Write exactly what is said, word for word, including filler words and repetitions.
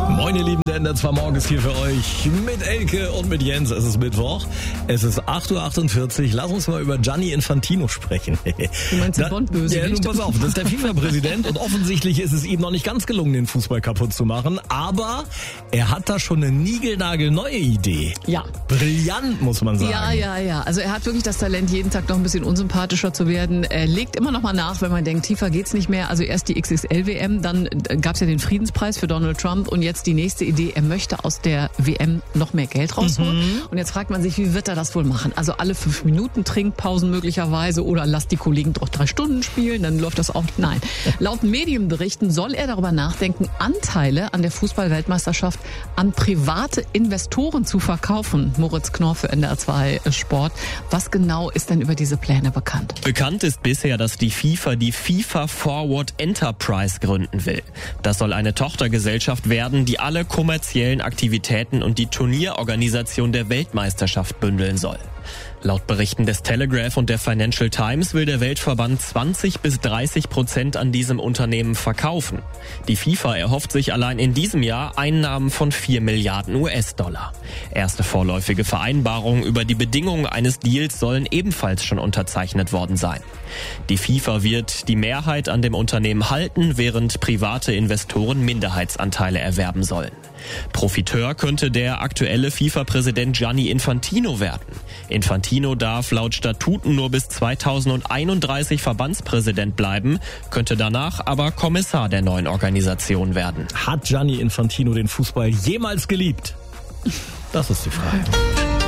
Moin ihr Lieben, der N D R zwei Morgen ist hier für euch mit Elke und mit Jens. Es ist Mittwoch, es ist acht Uhr achtundvierzig. Lass uns mal über Gianni Infantino sprechen. Du meinst den Bond-Bösewicht? Ja, nun pass auf, das ist der FIFA-Präsident und offensichtlich ist es ihm noch nicht ganz gelungen, den Fußball kaputt zu machen. Aber er hat da schon eine niegelnagelneue Idee. Ja. Brillant, muss man sagen. Ja, ja, ja. Also er hat wirklich das Talent, jeden Tag noch ein bisschen unsympathischer zu werden. Er legt immer noch mal nach, wenn man denkt, tiefer geht's nicht mehr. Also erst die X X L W M, dann gab's ja den Friedenspreis für Donald Trump und jetzt die nächste Idee, er möchte aus der W M noch mehr Geld rausholen. Mhm. Und jetzt fragt man sich, wie wird er das wohl machen? Also alle fünf Minuten Trinkpausen möglicherweise oder lasst die Kollegen doch drei Stunden spielen, dann läuft das auch. Nein. Laut Medienberichten soll er darüber nachdenken, Anteile an der Fußball-Weltmeisterschaft an private Investoren zu verkaufen. Moritz Knorr für N D R zwei Sport. Was genau ist denn über diese Pläne bekannt? Bekannt ist bisher, dass die FIFA die FIFA Forward Enterprise gründen will. Das soll eine Tochtergesellschaft werden, die alle kommerziellen Aktivitäten und die Turnierorganisation der Weltmeisterschaft bündeln soll. Laut Berichten des Telegraph und der Financial Times will der Weltverband zwanzig bis dreißig Prozent an diesem Unternehmen verkaufen. Die FIFA erhofft sich allein in diesem Jahr Einnahmen von vier Milliarden U S-Dollar. Erste vorläufige Vereinbarungen über die Bedingungen eines Deals sollen ebenfalls schon unterzeichnet worden sein. Die FIFA wird die Mehrheit an dem Unternehmen halten, während private Investoren Minderheitsanteile erwerben sollen. Profiteur könnte der aktuelle FIFA-Präsident Gianni Infantino werden. Infantino darf laut Statuten nur bis zweitausendeinunddreißig Verbandspräsident bleiben, könnte danach aber Kommissar der neuen Organisation werden. Hat Gianni Infantino den Fußball jemals geliebt? Das ist die Frage.